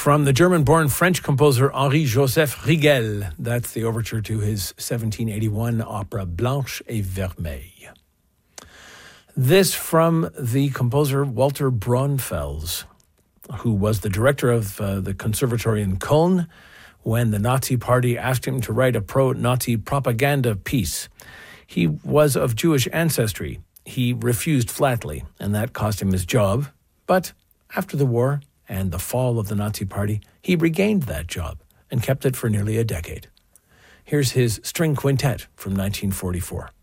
From the German-born French composer Henri-Joseph Rigel, that's the overture to his 1781 opera Blanche et Vermeille. This from the composer Walter Braunfels, who was the director of the conservatory in Cologne when the Nazi Party asked him to write a pro-Nazi propaganda piece. He was of Jewish ancestry. He refused flatly, and that cost him his job. But after the war and the fall of the Nazi Party, he regained that job and kept it for nearly a decade. Here's his string quintet from 1944.